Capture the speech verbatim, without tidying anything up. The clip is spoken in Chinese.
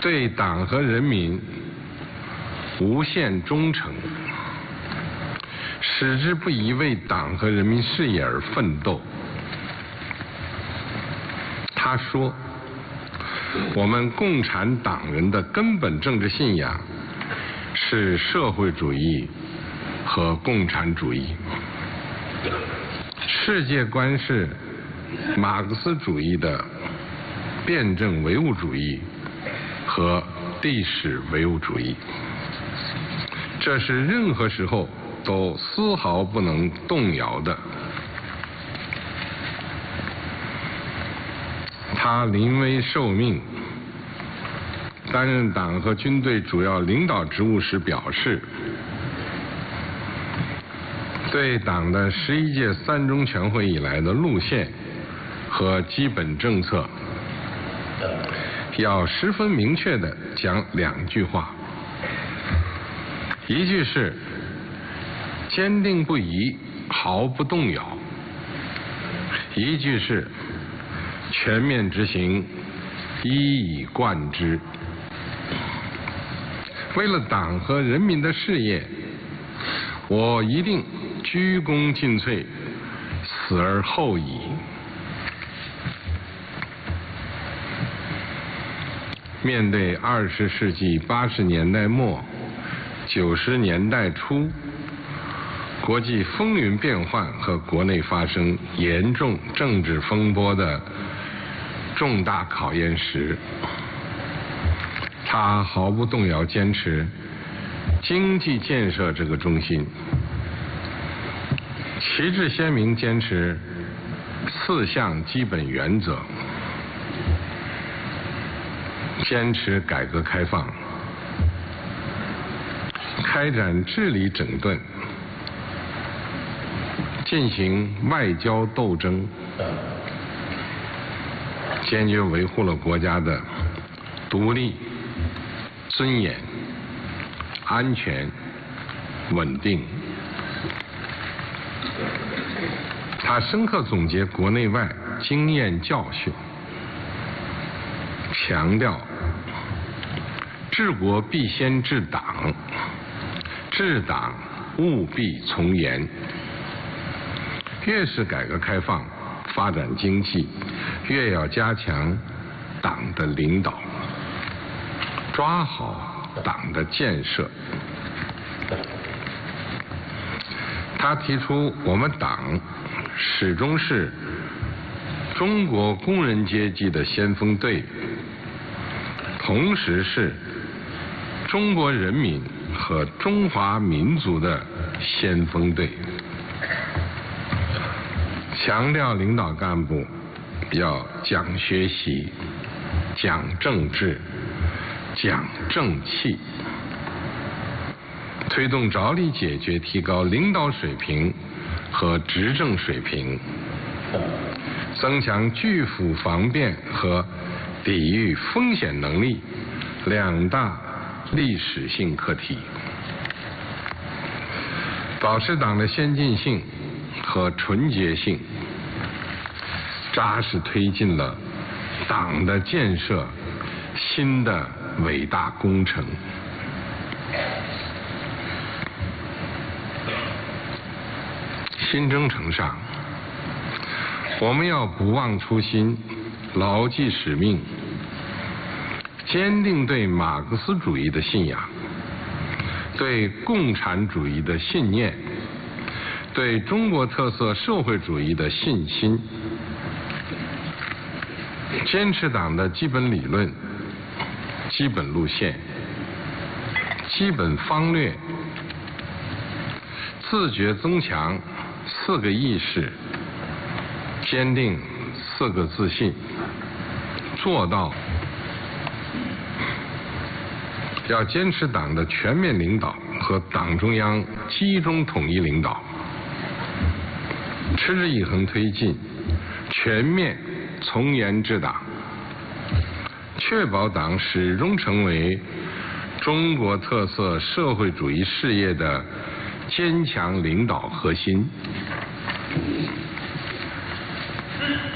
对党和人民无限忠诚，矢志不移为党和人民事业而奋斗。他说，我们共产党人的根本政治信仰是社会主义和共产主义，世界观是马克思主义的辩证唯物主义和历史唯物主义，这是任何时候都丝毫不能动摇的。他临危受命，担任党和军队主要领导职务时表示，对党的十一届三中全会以来的路线和基本政策，要十分明确地讲两句话，一句是坚定不移，毫不动摇；一句是全面执行，一以贯之。为了党和人民的事业，我一定鞠躬尽瘁，死而后已。面对二十世纪八十年代末、九十年代初国际风云变幻和国内发生严重政治风波的重大考验时，他毫不动摇坚持经济建设这个中心，旗帜鲜明坚持四项基本原则，坚持改革开放，开展治理整顿，进行外交斗争，坚决维护了国家的独立、尊严、安全、稳定。他深刻总结国内外经验教训，强调治国必先治党，治党务必从严。越是改革开放、发展经济，越要加强党的领导，抓好党的建设。他提出，我们党始终是中国工人阶级的先锋队，同时是中国人民和中华民族的先锋队。强调领导干部要讲学习、讲政治、讲正气，推动着力解决提高领导水平和执政水平，增强拒腐防变和抵御风险能力两大历史性课题，保持党的先进性和纯洁性，扎实推进了党的建设新的伟大工程。新征程上，我们要不忘初心，牢记使命，坚定对马克思主义的信仰，对共产主义的信念，对中国特色社会主义的信心，坚持党的基本理论、基本路线、基本方略，自觉增强四个意识，坚定四个自信，做到要坚持党的全面领导和党中央集中统一领导，持之以恒推进全面从严治党，确保党始终成为中国特色社会主义事业的坚强领导核心。